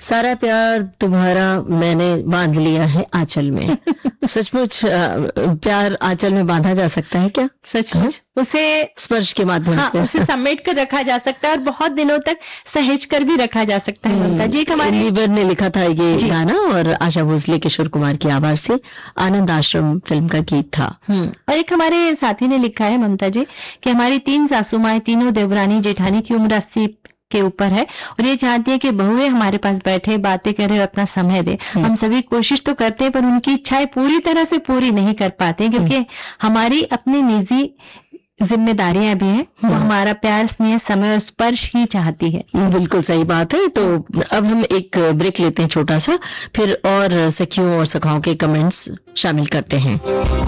सारा प्यार तुम्हारा मैंने बांध लिया है आंचल में। सचमुच प्यार आंचल में बांधा जा सकता है क्या? सचमुच उसे स्पर्श के माध्यम से उसे समेट कर रखा जा सकता है और बहुत दिनों तक सहेज कर भी रखा जा सकता है। ममता जी, हमारे लीबर ने लिखा था ये गाना और आशा भोसले किशोर कुमार की आवाज से आनंद आश्रम फिल्म का गीत था। और एक हमारे साथी ने लिखा है ममता जी कि हमारी 3 सासू माएं, तीनों देवरानी जेठानी की उम्र 80 के ऊपर है और ये चाहती है कि बहुएं हमारे पास बैठे, बातें करे और अपना समय दे। हम सभी कोशिश तो करते हैं पर उनकी इच्छाएं पूरी तरह से पूरी नहीं कर पाते क्योंकि हमारी अपनी निजी जिम्मेदारियां भी हैं। वो हमारा प्यार, स्नेह, समय और स्पर्श ही चाहती है। बिल्कुल सही बात है। तो अब हम एक ब्रेक लेते हैं छोटा सा, फिर और सखियों और सखाओं के कमेंट्स शामिल करते हैं।